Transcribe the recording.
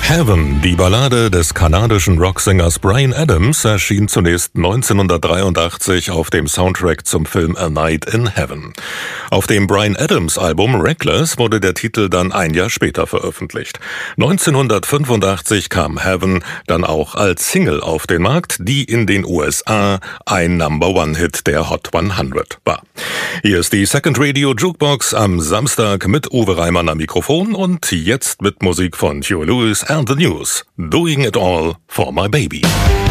Heaven, die Ballade des kanadischen Rocksängers Bryan Adams, erschien zunächst 1983 auf dem Soundtrack zum Film A Night in Heaven. Auf dem Bryan Adams Album Reckless wurde der Titel dann ein Jahr später veröffentlicht. 1985 kam Heaven dann auch als Single auf den Markt, die in den USA ein Number-One-Hit der Hot 100 war. Hier ist die Second Radio Jukebox am Samstag mit Uwe Reimann am Mikrofon und jetzt mit Musik von Huey Lewis and the News. Doing it all for my baby.